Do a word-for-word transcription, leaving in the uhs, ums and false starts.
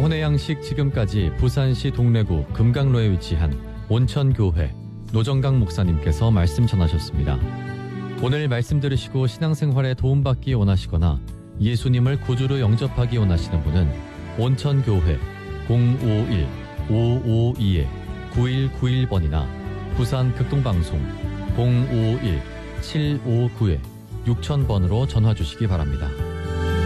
강원의 양식 지금까지 부산시 동래구 금강로에 위치한 온천교회 노정강 목사님께서 말씀 전하셨습니다. 오늘 말씀 들으시고 신앙생활에 도움받기 원하시거나 예수님을 구주로 영접하기 원하시는 분은 온천교회 공오일 오오이 구일구일 번이나 부산 극동방송 공오일 칠오구 육천 번으로 전화 주시기 바랍니다.